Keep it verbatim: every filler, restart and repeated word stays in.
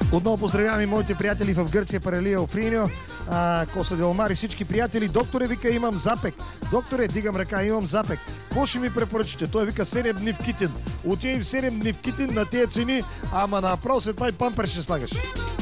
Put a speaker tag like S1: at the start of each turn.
S1: Отново поздравявам и моите приятели в Гърция, Паралия, Офринио, Коста Делмар и всички приятели. Докторе, вика, имам запек. Докторе, дигам ръка, имам запек. Какво ще ми препоръчате? Той вика седем дни в Китин. Отивам седем дни в Китин на тези цени, ама направо след това и пампер ще слагаш.